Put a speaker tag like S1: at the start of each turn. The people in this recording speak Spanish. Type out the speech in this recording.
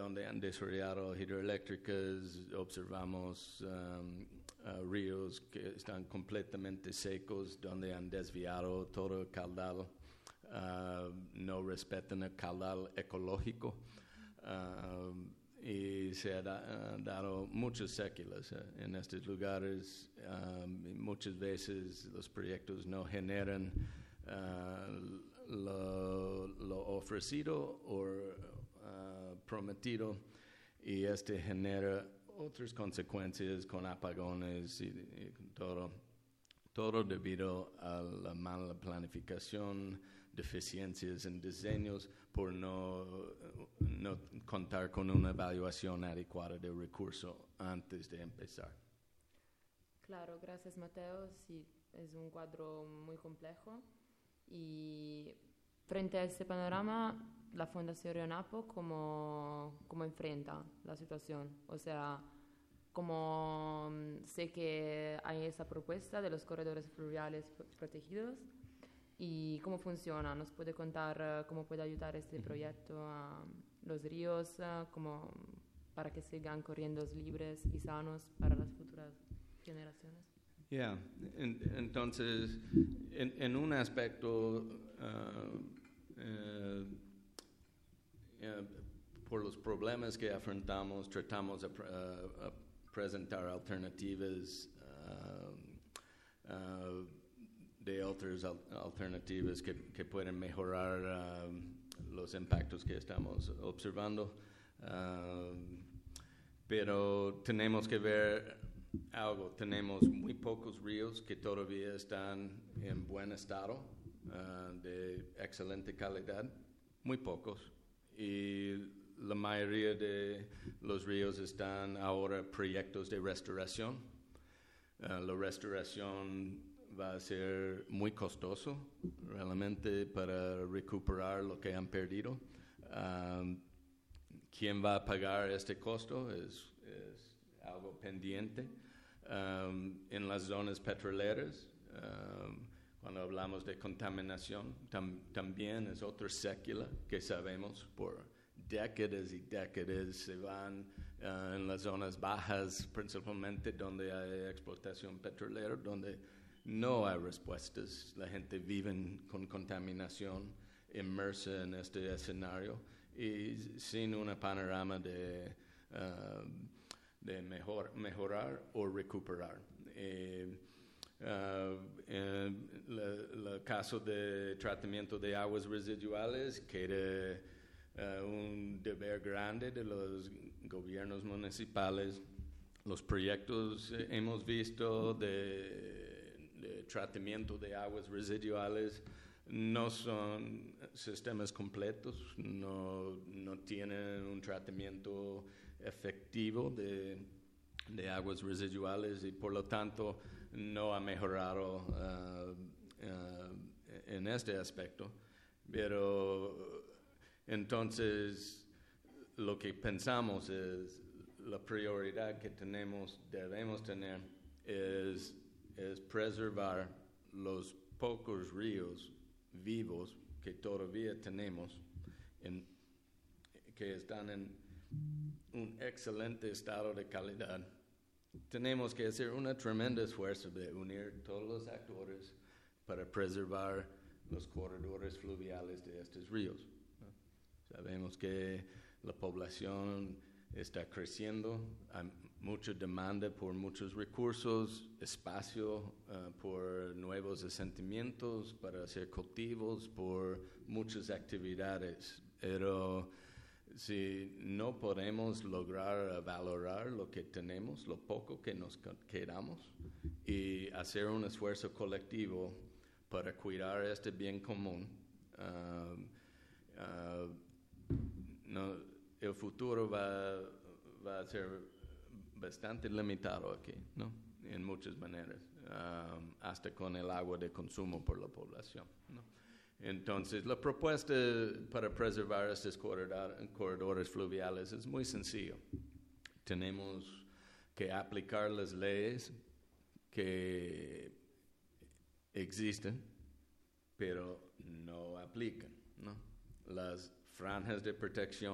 S1: donde han desarrollado hidroeléctricas, observamos ríos que están completamente secos, donde han desviado todo el caudal, no respetan el caudal ecológico, y se han dado muchas sequías en estos lugares. Muchas veces los proyectos no generan lo ofrecido o prometido, y genera otras consecuencias con apagones y todo debido a la mala planificación, deficiencias en diseños por no contar con una evaluación adecuada del recurso antes de empezar.
S2: Claro, gracias Mateo. Sí, es un cuadro muy complejo, y frente a este panorama, la Fundación Río Napo, ¿cómo enfrenta la situación? O sea, como sé que hay esa propuesta de los corredores fluviales protegidos, ¿y cómo funciona? ¿Nos puede contar cómo puede ayudar este proyecto a los ríos para que sigan corriendo libres y sanos para las futuras generaciones?
S1: Yeah. Entonces, en un aspecto, por los problemas que afrontamos, tratamos de presentar alternativas de otras alternativas que pueden mejorar los impactos que estamos observando. Pero tenemos que ver algo. Tenemos muy pocos ríos que todavía están en buen estado, de excelente calidad, muy pocos. Y la mayoría de los ríos están ahora proyectos de restauración. La restauración va a ser muy costoso realmente para recuperar lo que han perdido. ¿Quién va a pagar este costo? Es algo pendiente. En las zonas petroleras, cuando hablamos de contaminación, también es otra sequía que sabemos por décadas y décadas se van en las zonas bajas, principalmente donde hay explotación petrolera, donde no hay respuestas. La gente vive con contaminación inmersa en este escenario y sin un panorama de mejorar o recuperar. El caso de tratamiento de aguas residuales queda un deber grande de los gobiernos municipales. Los proyectos hemos visto de tratamiento de aguas residuales no son sistemas completos, no tienen un tratamiento efectivo de aguas residuales, y por lo tanto no ha mejorado en este aspecto. Pero entonces lo que pensamos es la prioridad que debemos tener es preservar los pocos ríos vivos que todavía tenemos, que están en un excelente estado de calidad. Tenemos que hacer un tremendo esfuerzo de unir todos los actores para preservar los corredores fluviales de estos ríos. Sabemos que la población está creciendo, hay mucha demanda por muchos recursos, espacio por nuevos asentamientos, para hacer cultivos, por muchas actividades. Pero si no podemos lograr valorar lo que tenemos, lo poco que nos quedamos, y hacer un esfuerzo colectivo para cuidar este bien común, el futuro va a ser bastante limitado aquí, ¿no? En muchas maneras, hasta con el agua de consumo por la población, ¿no? Entonces, la propuesta para preservar estos corredores fluviales es muy sencillo. Tenemos que aplicar las leyes que existen, pero no aplican, ¿no? Las franjas de protección